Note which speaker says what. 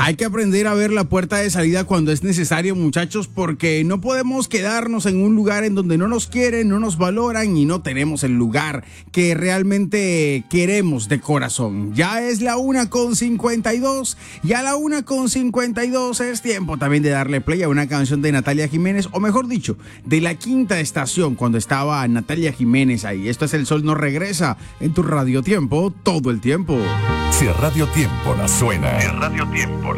Speaker 1: Hay que aprender a ver la puerta de salida cuando es necesario, muchachos, porque no podemos quedarnos en un lugar en donde no nos quieren, no nos valoran y no tenemos el lugar que realmente queremos de corazón. Ya es la 1:52, y a la 1:52 es tiempo también de darle play a una canción de Natalia Jiménez, o mejor dicho, de La Quinta Estación, cuando estaba Natalia Jiménez ahí. Esto es El Sol No Regresa en tu Radio Tiempo, todo el tiempo.
Speaker 2: Si Radio Tiempo la suena.